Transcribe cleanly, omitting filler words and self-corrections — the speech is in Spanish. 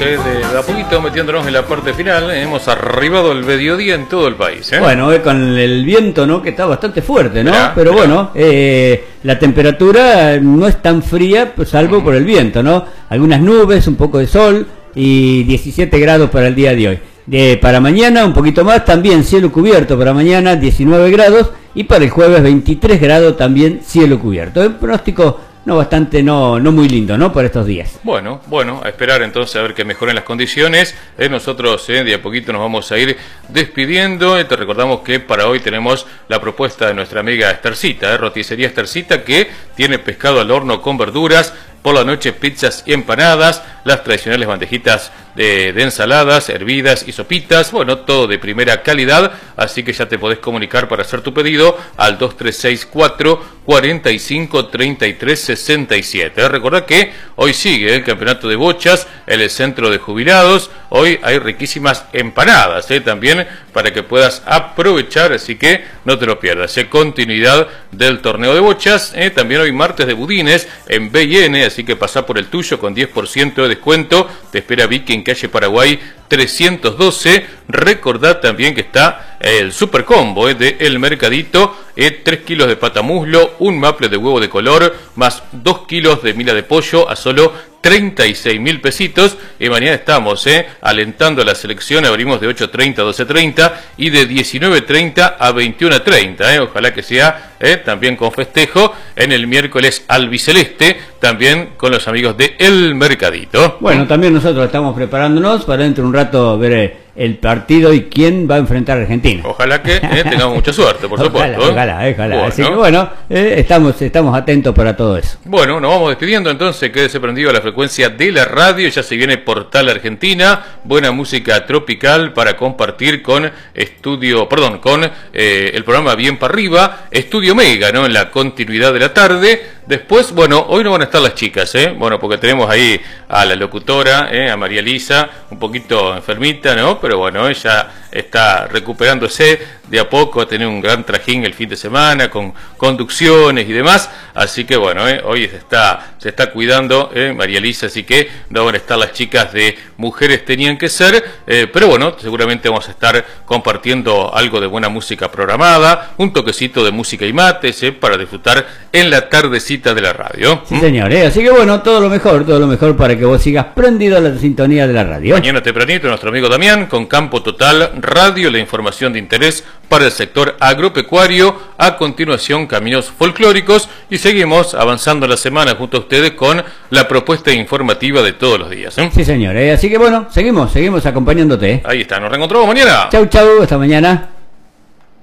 de a poquito metiéndonos en la parte final. Hemos arribado el mediodía en todo el país. Bueno, con el viento, ¿no? Que está bastante fuerte, ¿no? Mirá, pero mirá. Bueno, la temperatura no es tan fría, pues, salvo por el viento, ¿no? Algunas nubes, un poco de sol y 17 grados para el día de hoy. Para mañana un poquito más, también cielo cubierto para mañana, 19 grados, y para el jueves 23 grados también cielo cubierto. El pronóstico no muy lindo, ¿no? Por estos días. Bueno, a esperar entonces a ver que mejoren las condiciones. Nosotros de a poquito nos vamos a ir despidiendo. Te recordamos que para hoy tenemos la propuesta de nuestra amiga Estercita, roticería Estercita, que tiene pescado al horno con verduras. Por la noche pizzas y empanadas, las tradicionales bandejitas de ensaladas, hervidas y sopitas, bueno, todo de primera calidad, así que ya te podés comunicar para hacer tu pedido al 2364 45 33 67. Recordá que hoy sigue el campeonato de bochas en el centro de jubilados, hoy hay riquísimas empanadas, también para que puedas aprovechar, así que no te lo pierdas, continuidad del torneo de bochas, también hoy martes de budines en B&N, así que pasá por el tuyo con 10% de descuento. Te espera Vicky en calle Paraguay 312. Recordad también que está el super combo de El Mercadito, 3 kilos de patamuslo, un maple de huevo de color, más 2 kilos de mila de pollo a solo 36.000 pesitos. Y mañana estamos alentando a la selección. Abrimos de 8:30 a 12:30 y de 19:30 a 21:30. Ojalá que sea también con festejo en el miércoles albiceleste, también con los amigos de El Mercadito. Bueno, también nosotros estamos preparándonos para dentro de un rato ver el partido y quién va a enfrentar a Argentina. Ojalá que tengamos mucha suerte, por supuesto. Ojalá. Bueno. Así que bueno, estamos atentos para todo eso. Bueno, nos vamos despidiendo entonces. Quédese prendido a la frecuencia de la radio. Ya se viene Portal Argentina. Buena música tropical para compartir con el programa Bien para Arriba, Estudio Mega, ¿no? En la continuidad de la tarde. Después, bueno, hoy no van a estar las chicas, bueno, porque tenemos ahí a la locutora, a María Elisa, un poquito enfermita, ¿no? Pero bueno, ella está recuperándose de a poco, ha tenido un gran trajín el fin de semana con conducciones y demás, así que bueno, hoy se está cuidando María Elisa, así que no van a estar las chicas de Mujeres Tenían que Ser, pero bueno, seguramente vamos a estar compartiendo algo de buena música programada, un toquecito de música y mates, para disfrutar en la tardecita de la radio. Sí, señor, así que bueno, todo lo mejor para que vos sigas prendido a la sintonía de la radio. Mañana tempranito nuestro amigo Damián con Campo Total Radio, la información de interés para el sector agropecuario. A continuación, caminos folclóricos, y seguimos avanzando la semana junto a ustedes con la propuesta informativa de todos los días. Sí, señor, así que bueno, seguimos acompañándote. Ahí está, nos reencontramos mañana. Chau, hasta mañana.